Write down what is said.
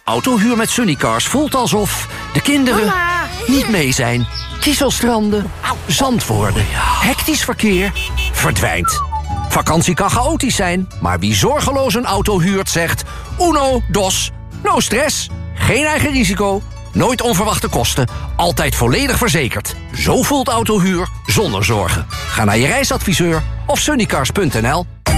Autohuur met Sunnycars voelt alsof de kinderen niet mee zijn. Kieselstranden, zandwoorden, hectisch verkeer verdwijnt. Vakantie kan chaotisch zijn, maar wie zorgeloos een auto huurt zegt... Uno, dos, no stress, geen eigen risico, nooit onverwachte kosten, altijd volledig verzekerd. Zo voelt autohuur zonder zorgen. Ga naar je reisadviseur of sunnycars.nl.